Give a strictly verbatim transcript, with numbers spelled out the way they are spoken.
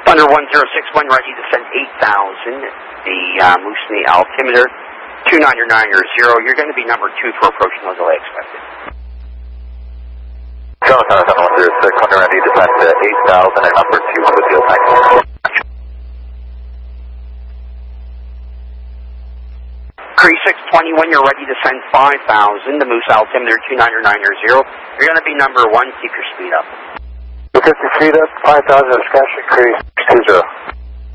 Thunder one zero six one, ready to send eight thousand. The uh, Moose in the altimeter, two nine nine zero. You're going to be number two for approach, no delay expected. Seven seven one zero six, Thunder ready to send eight thousand and number two on the field. Thank you. Cree six twenty-one, you're ready to send five thousand. The Moose altimeter, two nine nine zero. You're going to be number one. Keep your speed up. fifty feet up, five thousand, Sky Cree two zero.